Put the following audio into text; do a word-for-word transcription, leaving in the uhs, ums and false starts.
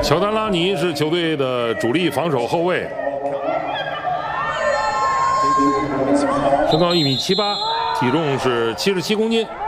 乔丹拉尼是球队的主力防守后卫，身高一米七八，体重是七十七公斤。